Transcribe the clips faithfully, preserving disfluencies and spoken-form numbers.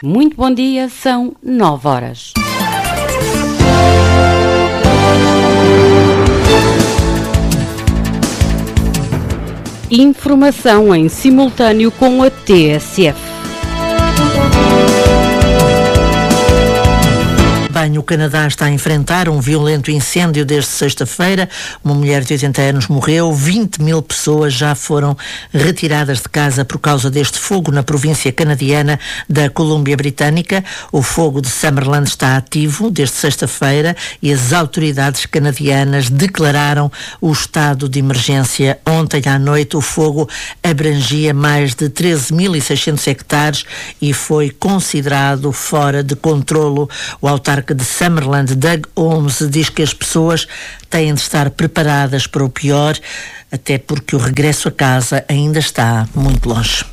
Muito bom dia, são nove horas. Informação em simultâneo com a T S F. Bem, o Canadá está a enfrentar um violento incêndio desde sexta-feira. Uma mulher de oitenta anos morreu, vinte mil pessoas já foram retiradas de casa por causa deste fogo na província canadiana da Colômbia Britânica. O fogo de Summerland está ativo desde sexta-feira e as autoridades canadianas declararam o estado de emergência. Ontem à noite o fogo abrangia mais de treze mil e seiscentos hectares e foi considerado fora de controlo. O autarca de Summerland, Doug Holmes, diz que as pessoas têm de estar preparadas para o pior, até porque o regresso a casa ainda está muito longe.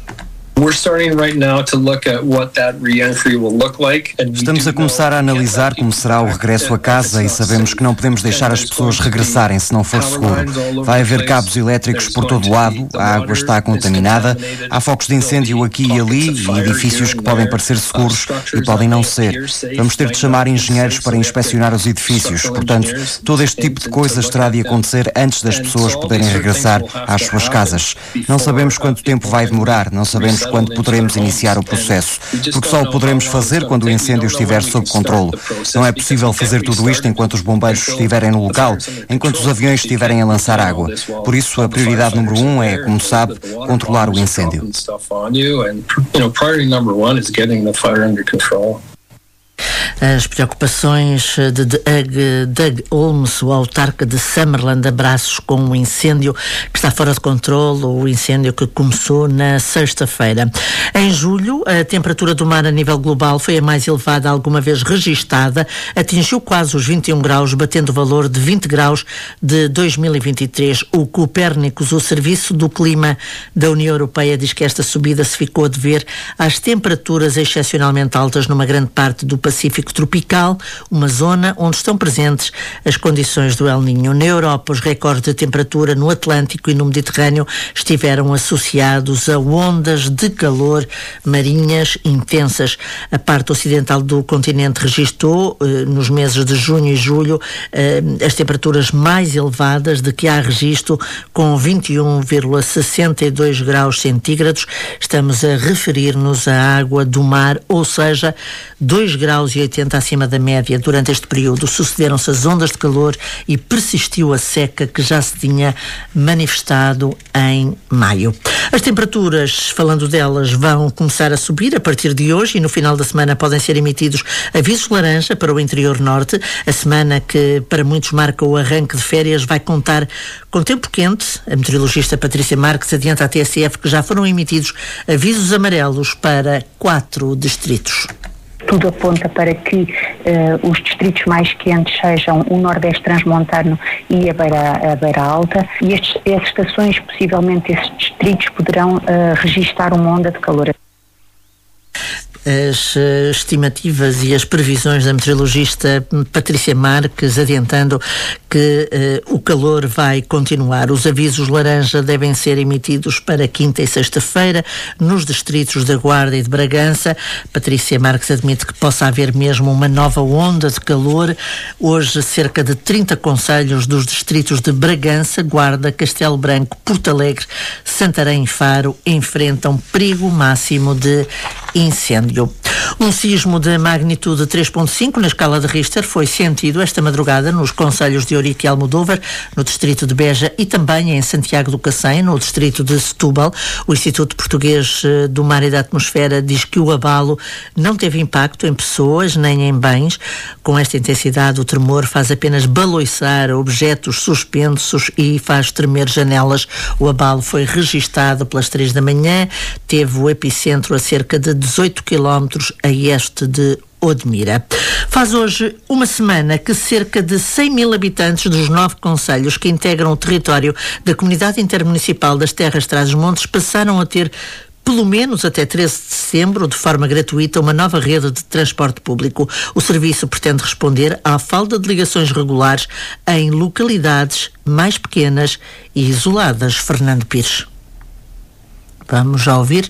Estamos a começar a analisar como será o regresso a casa e sabemos que não podemos deixar as pessoas regressarem se não for seguro. Vai haver cabos elétricos por todo o lado, a água está contaminada, há focos de incêndio aqui e ali e edifícios que podem parecer seguros e podem não ser. Vamos ter de chamar engenheiros para inspecionar os edifícios, portanto, todo este tipo de coisas terá de acontecer antes das pessoas poderem regressar às suas casas. Não sabemos quanto tempo vai demorar, não sabemos quando poderemos iniciar o processo, porque só o poderemos fazer quando o incêndio estiver sob controlo. Não é possível fazer tudo isto enquanto os bombeiros estiverem no local, enquanto os aviões estiverem a lançar água. Por isso, a prioridade número um é, como sabe, controlar o incêndio. As preocupações de Doug Holmes, o autarca de Summerland, abraços com o incêndio que está fora de controle, o incêndio que começou na sexta-feira. Em julho, a temperatura do mar a nível global foi a mais elevada alguma vez registada, atingiu quase os vinte e um graus, batendo o valor de vinte graus de dois mil e vinte e três. O Copérnicos, o Serviço do Clima da União Europeia, diz que esta subida se ficou a dever às temperaturas excepcionalmente altas numa grande parte do Pacífico tropical, uma zona onde estão presentes as condições do El Niño. Na Europa, os recordes de temperatura no Atlântico e no Mediterrâneo estiveram associados a ondas de calor marinhas intensas. A parte ocidental do continente registrou, eh, nos meses de junho e julho, eh, as temperaturas mais elevadas de que há registro, com vinte e um vírgula sessenta e dois graus centígrados. Estamos a referir-nos à água do mar, ou seja, dois graus e oitenta acima da média. Durante este período sucederam-se as ondas de calor e persistiu a seca que já se tinha manifestado em maio. As temperaturas, falando delas, vão começar a subir a partir de hoje e no final da semana podem ser emitidos avisos laranja para o interior norte. A semana que para muitos marca o arranque de férias vai contar com tempo quente. A meteorologista Patrícia Marques adianta à T S F que já foram emitidos avisos amarelos para quatro distritos. Tudo aponta para que uh, os distritos mais quentes sejam o Nordeste Transmontano e a Beira, a Beira Alta, e estes, as estações, possivelmente esses distritos, poderão uh, registar uma onda de calor. As uh, estimativas e as previsões da meteorologista Patrícia Marques, adiantando que uh, o calor vai continuar. Os avisos laranja devem ser emitidos para quinta e sexta-feira nos distritos da Guarda e de Bragança. Patrícia Marques admite que possa haver mesmo uma nova onda de calor. Hoje, cerca de trinta concelhos dos distritos de Bragança, Guarda, Castelo Branco, Porto Alegre, Santarém e Faro enfrentam perigo máximo de incêndio. Um sismo de magnitude três ponto cinco na escala de Richter foi sentido esta madrugada nos concelhos de Ourique e Almodóvar, no distrito de Beja, e também em Santiago do Cacém, no distrito de Setúbal. O Instituto Português do Mar e da Atmosfera diz que o abalo não teve impacto em pessoas nem em bens. Com esta intensidade, o tremor faz apenas baloiçar objetos suspensos e faz tremer janelas. O abalo foi registado pelas três da manhã, teve o epicentro a cerca de dezoito quilómetros a este de Odmira. Faz hoje uma semana que cerca de cem mil habitantes dos nove concelhos que integram o território da Comunidade Intermunicipal das Terras Trás-os-Montes passaram a ter, pelo menos até treze de setembro, de forma gratuita, uma nova rede de transporte público. O serviço pretende responder à falta de ligações regulares em localidades mais pequenas e isoladas. Fernando Pires. Vamos já ouvir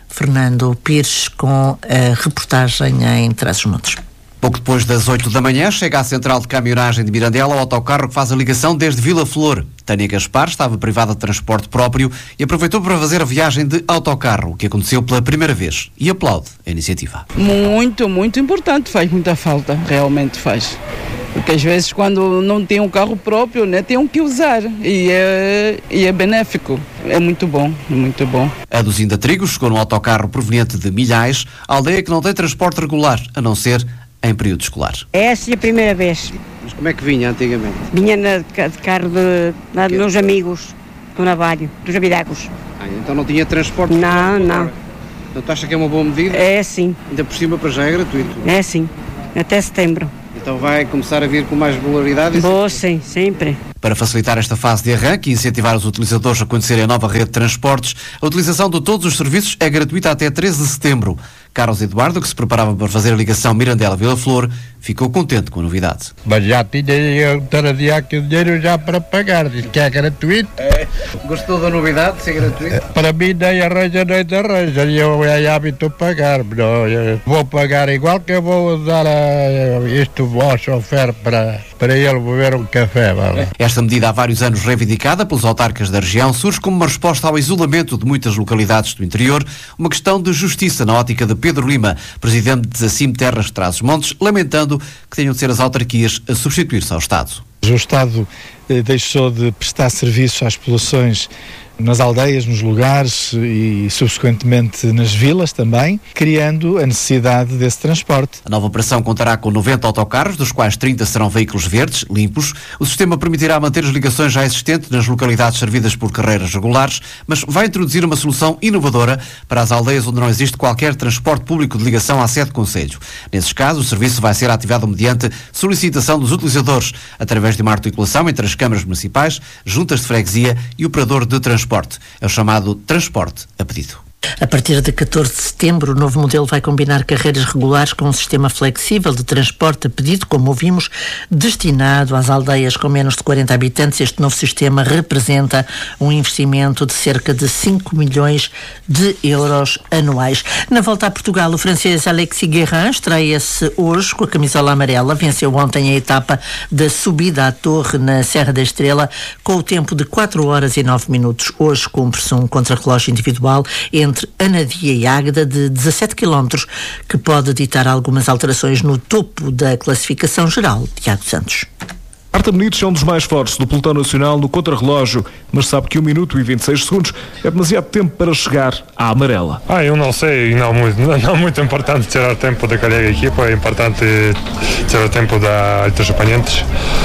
Fernando Pires com a reportagem em Trás-os-Montes. Pouco depois das oito da manhã, chega à central de caminhonagem de Mirandela o autocarro que faz a ligação desde Vila Flor. Tânia Gaspar estava privada de transporte próprio e aproveitou para fazer a viagem de autocarro, que aconteceu pela primeira vez, e aplaude a iniciativa. Muito, muito importante, faz muita falta, realmente faz. Porque às vezes quando não tem um carro próprio, né, tem um que usar e é, e é benéfico. É muito bom, é muito bom. A Duzinda Trigo chegou num autocarro proveniente de Milhais, aldeia que não tem transporte regular, a não ser em período escolar. Essa é a primeira vez. Mas como é que vinha antigamente? Vinha na, de carro de, de, de meus amigos do Navalho, dos Abidacos. Ah, então não tinha transporte? Não, não. Então tu acha que é uma boa medida? É sim. Ainda por cima para já é gratuito? É sim, até setembro. Então vai começar a vir com mais regularidade? Boa, sim, sempre. Para facilitar esta fase de arranque e incentivar os utilizadores a conhecerem a nova rede de transportes, a utilização de todos os serviços é gratuita até treze de setembro. Carlos Eduardo, que se preparava para fazer a ligação Mirandela-Vila Flor, ficou contente com a novidade. Mas já tinha eu aqui o dinheiro já para pagar, diz que é gratuito. É. Gostou da novidade de ser gratuito? Para mim nem arranja, nem arranja, eu é hábito pagar, não, eu vou pagar igual que eu vou usar a, isto ao chofer para, para ele beber um café. Vale? Esta medida há vários anos reivindicada pelos autarcas da região surge como uma resposta ao isolamento de muitas localidades do interior, uma questão de justiça na ótica de Pedro Lima, presidente de Zacim Terras de Trás-os-Montes, lamentando que tenham de ser as autarquias a substituir-se ao Estado. O Estado eh, deixou de prestar serviço às populações nas aldeias, nos lugares e subsequentemente nas vilas também, criando a necessidade desse transporte. A nova operação contará com noventa autocarros, dos quais trinta serão veículos verdes, limpos. O sistema permitirá manter as ligações já existentes nas localidades servidas por carreiras regulares, mas vai introduzir uma solução inovadora para as aldeias onde não existe qualquer transporte público de ligação à sede do concelho. Nesses casos, o serviço vai ser ativado mediante solicitação dos utilizadores, através de uma articulação entre as câmaras municipais, juntas de freguesia e operador de transporte. É o chamado transporte a pedido. A partir de catorze de setembro, o novo modelo vai combinar carreiras regulares com um sistema flexível de transporte a pedido, como ouvimos, destinado às aldeias com menos de quarenta habitantes. Este novo sistema representa um investimento de cerca de cinco milhões de euros anuais. Na volta a Portugal, o francês Alexis Guérin estreia-se hoje com a camisola amarela. Venceu ontem a etapa da subida à torre na Serra da Estrela com o tempo de quatro horas e nove minutos. Hoje cumpre-se um contrarrelógio individual entre entre Anadia e Águeda de dezassete quilómetros, que pode ditar algumas alterações no topo da classificação geral. Tiago Santos. Marta Benítez é um dos mais fortes do pelotão nacional no contrarrelógio, mas sabe que um minuto e vinte e seis segundos é demasiado tempo para chegar à amarela. Ah, eu não sei, não muito, não muito importante tirar tempo daquela equipa, é importante tirar tempo da Altos Oponentes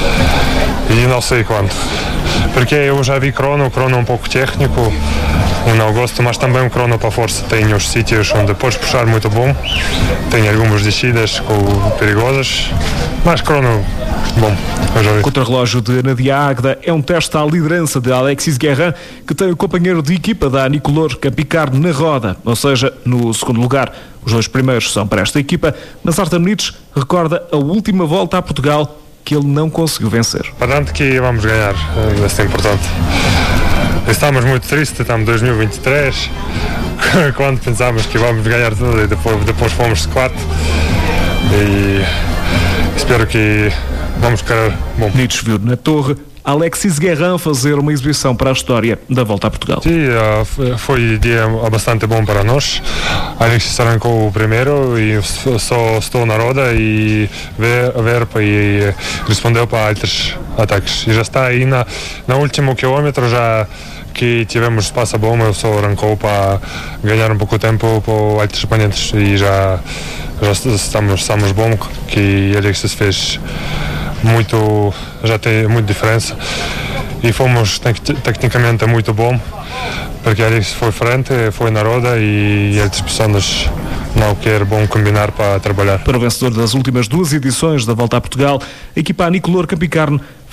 e não sei quanto, porque eu já vi crono, crono um pouco técnico, eu não gosto, mas também um crono para força. Tem os sítios onde podes puxar muito bom, tem algumas descidas perigosas, mas crono bom. O contrarrelógio de Anadia Águeda é um teste à liderança de Alexis Guérin, que tem o companheiro de equipa da Anicolor, Capicar, na roda, ou seja, no segundo lugar. Os dois primeiros são para esta equipa, mas Marta Benítez recorda a última volta a Portugal que ele não conseguiu vencer. Importante que vamos ganhar, isso é importante. Estamos muito tristes, estamos em dois mil e vinte e três, quando pensámos que vamos ganhar tudo e depois, depois fomos de quatro. E espero que vamos ficar bom. Benítez viu na torre Alexis Guérin fazer uma exibição para a história da volta a Portugal. Sim, foi um dia bastante bom para nós. Alexis arrancou o primeiro e só estou na roda e ver, ver e respondeu para outros ataques. E já está aí na, na último quilômetro, já que tivemos espaço bom, ele só arrancou para ganhar um pouco de tempo para outros oponentes e já, já estamos, estamos bom, que Alexis fez muito, já tem muita diferença e fomos tec tecnicamente muito bom, porque Alexis foi frente, foi na roda e outras pessoas não quer bom combinar para trabalhar. Para o vencedor das últimas duas edições da Volta a Portugal, a equipa Anicolor Capicarne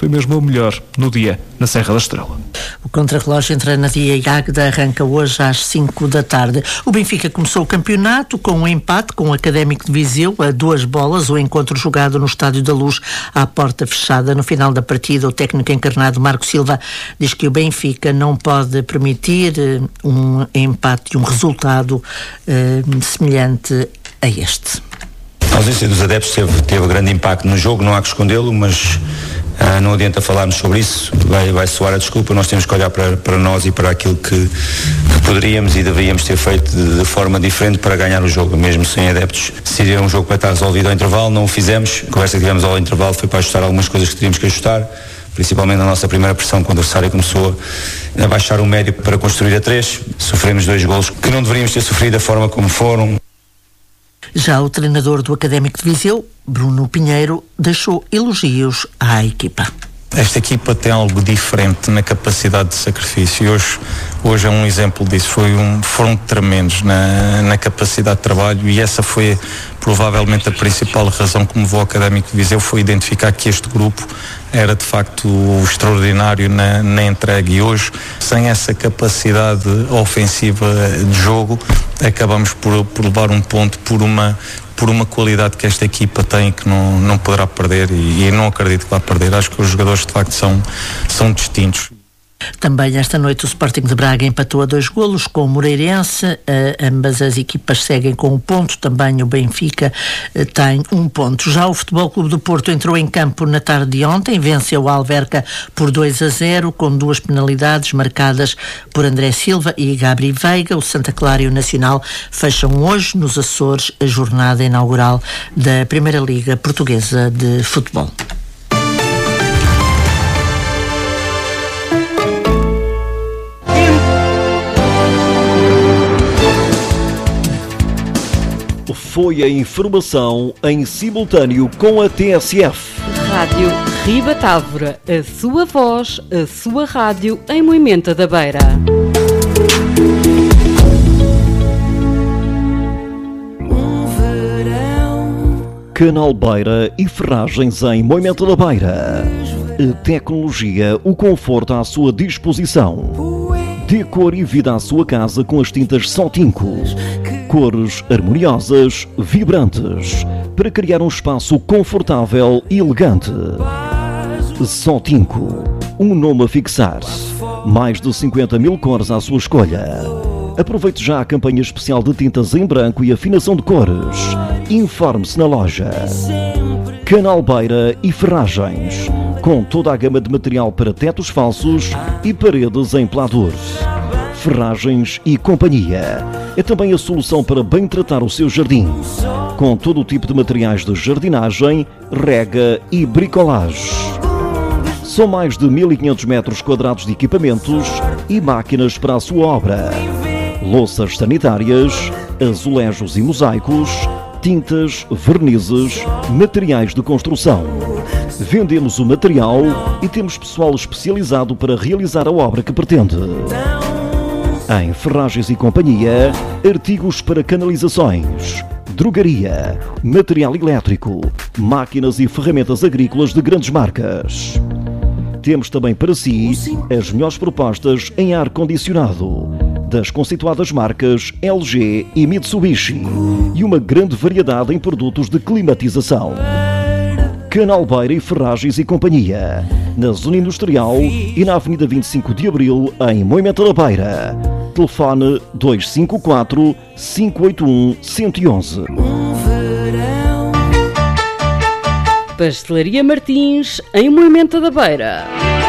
foi mesmo o melhor no dia na Serra da Estrela. O contrarrelógio entre a Anadia e a Águeda arranca hoje às cinco da tarde. O Benfica começou o campeonato com um empate com o Académico de Viseu a duas bolas, o encontro jogado no Estádio da Luz à porta fechada. No final da partida, o técnico encarnado Marco Silva diz que o Benfica não pode permitir um empate e um resultado eh, semelhante a este. A ausência dos adeptos teve, teve grande impacto no jogo, não há que escondê-lo, mas ah, não adianta falarmos sobre isso, vai, vai soar a desculpa. Nós temos que olhar para, para nós e para aquilo que, que poderíamos e deveríamos ter feito de, de forma diferente para ganhar o jogo, mesmo sem adeptos. Seria um jogo para estar resolvido ao intervalo, não o fizemos. A conversa que tivemos ao intervalo foi para ajustar algumas coisas que teríamos que ajustar, principalmente na nossa primeira pressão, quando o adversário começou a baixar o médio para construir a três. Sofremos dois golos que não deveríamos ter sofrido da forma como foram. Já o treinador do Académico de Viseu, Bruno Pinheiro, deixou elogios à equipa. Esta equipa tem algo diferente na capacidade de sacrifício e hoje, hoje é um exemplo disso. Foi um, foram tremendos na, na capacidade de trabalho e essa foi provavelmente a principal razão que me levou ao Académico de Viseu, foi identificar que este grupo era de facto extraordinário na, na entrega e hoje, sem essa capacidade ofensiva de jogo, acabamos por, por levar um ponto por uma por uma qualidade que esta equipa tem que não, não poderá perder e, e não acredito que vá perder. Acho que os jogadores de facto são, são distintos. Também esta noite o Sporting de Braga empatou a dois golos com o Moreirense. Uh, ambas as equipas seguem com um ponto. Também o Benfica uh, tem um ponto. Já o Futebol Clube do Porto entrou em campo na tarde de ontem, venceu o Alverca por dois a zero, com duas penalidades marcadas por André Silva e Gabri Veiga. O Santa Clara e o Nacional fecham hoje nos Açores a jornada inaugural da Primeira Liga Portuguesa de Futebol. Foi a informação em simultâneo com a T S F. Rádio Ribatávora, a sua voz, a sua rádio em Moimenta da Beira. Canal Beira e Ferragens em Moimenta da Beira. A tecnologia, o conforto à sua disposição. Dê cor e vida à sua casa com as tintas Sotinco. Cores harmoniosas, vibrantes, para criar um espaço confortável e elegante. Sotinco, um nome a fixar. Mais de cinquenta mil cores à sua escolha. Aproveite já a campanha especial de tintas em branco e afinação de cores. Informe-se na loja. Canal Beira e Ferragens, com toda a gama de material para tetos falsos e paredes em pladur. Ferragens e Companhia é também a solução para bem tratar o seu jardim, com todo o tipo de materiais de jardinagem, rega e bricolage. São mais de mil e quinhentos metros quadrados de equipamentos e máquinas para a sua obra. Louças sanitárias, azulejos e mosaicos, tintas, vernizes, materiais de construção. Vendemos o material e temos pessoal especializado para realizar a obra que pretende. Em Ferragens e Companhia, artigos para canalizações, drogaria, material elétrico, máquinas e ferramentas agrícolas de grandes marcas. Temos também para si as melhores propostas em ar-condicionado, das conceituadas marcas L G e Mitsubishi, e uma grande variedade em produtos de climatização. Canal Beira e Ferragens e Companhia, na Zona Industrial e na Avenida vinte e cinco de Abril, em Moimenta da Beira. Telefone dois cinco quatro, cinco oito um, um um um. Pastelaria Martins, em Moimenta da Beira.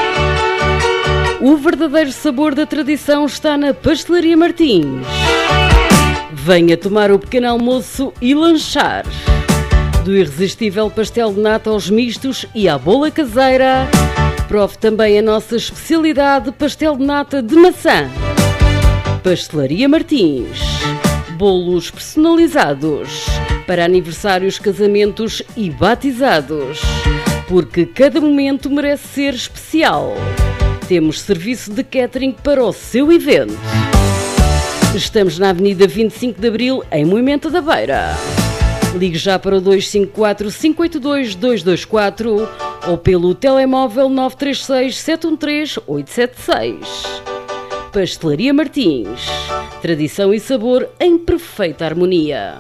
O verdadeiro sabor da tradição está na Pastelaria Martins. Venha tomar o pequeno almoço e lanchar. Do irresistível pastel de nata aos mistos e à bola caseira, prove também a nossa especialidade pastel de nata de maçã. Pastelaria Martins. Bolos personalizados para aniversários, casamentos e batizados, porque cada momento merece ser especial. Temos serviço de catering para o seu evento. Estamos na Avenida vinte e cinco de Abril, em Moimenta da Beira. Ligue já para o dois cinco quatro, cinco oito dois, dois dois quatro ou pelo telemóvel nove três seis, sete um três, oito sete seis. Pastelaria Martins. Tradição e sabor em perfeita harmonia.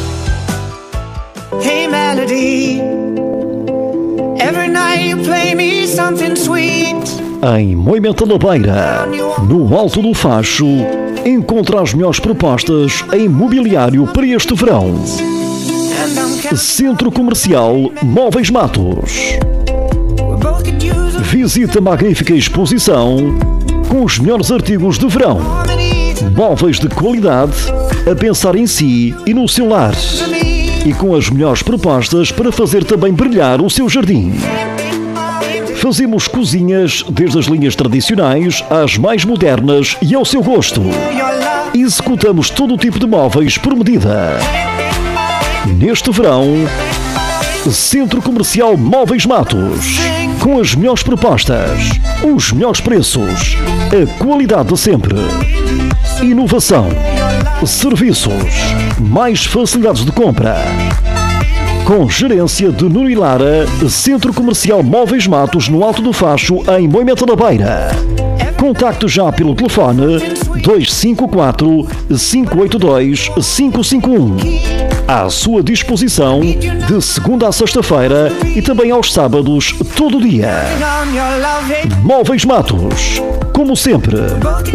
Hey Melody, every night you play me something sweet. Em Moimenta da Beira, no Alto do Facho, encontra as melhores propostas em mobiliário para este verão. Centro Comercial Móveis Matos. Visita a magnífica exposição com os melhores artigos de verão. Móveis de qualidade a pensar em si e no seu lar. E com as melhores propostas para fazer também brilhar o seu jardim. Fazemos cozinhas desde as linhas tradicionais às mais modernas e ao seu gosto. Executamos todo o tipo de móveis por medida. Neste verão, Centro Comercial Móveis Matos. Com as melhores propostas, os melhores preços, a qualidade de sempre. Inovação, serviços, mais facilidades de compra. Com gerência de Nuno Lara, Centro Comercial Móveis Matos no Alto do Facho, em Moimenta da Beira. Contacte já pelo telefone dois cinco quatro, cinco oito dois, cinco cinco um. À sua disposição de segunda a sexta-feira e também aos sábados, todo o dia. Móveis Matos, como sempre,